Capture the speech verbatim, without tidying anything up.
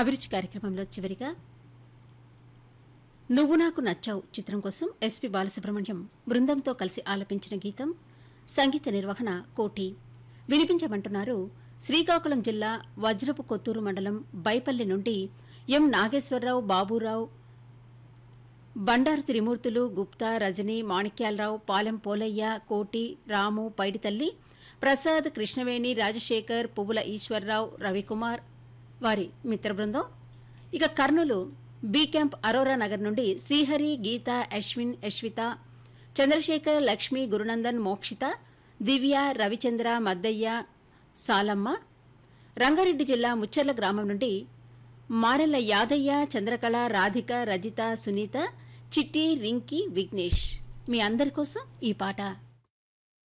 అభిరుచి కార్యక్రమంలో చివరిగా నువ్వు నాకు నచ్చావు చిత్రం కోసం ఎస్పి బాలసుబ్రహ్మణ్యం బృందంతో కలిసి ఆలపించిన గీతం. సంగీత నిర్వహణ కోటి. వినిపించమంటున్నారు శ్రీకాకుళం జిల్లా వజ్రపు కొత్తూరు మండలం బైపల్లి నుండి ఎం నాగేశ్వరరావు, బాబురావు, బండారు త్రిమూర్తులు, గుప్తా, రజని, మాణిక్యాలరావు, పాలెం పోలయ్య, కోటి, రాము, పైడితల్లి, ప్రసాద్, కృష్ణవేణి, రాజశేఖర్, పువ్వుల ఈశ్వరరావు, రవికుమార్ వారి మిత్ర బృందం. ఇక కర్నూలు బి క్యాంప్ అరోరా నగర్ నుండి శ్రీహరి, గీత, అశ్విన్, యశ్విత, చంద్రశేఖర్, లక్ష్మి, గురునందన్, మోక్షిత, దివ్య, రవిచంద్ర, మద్దయ్య, సాలమ్మ. రంగారెడ్డి జిల్లా ముచ్చర్ల గ్రామం నుండి మారెల్ల యాదయ్య, చంద్రకళ, రాధిక, రజిత, సునీత, చిట్టి, రింకి, విఘ్నేష్. మీ అందరి కోసం ఈ పాట.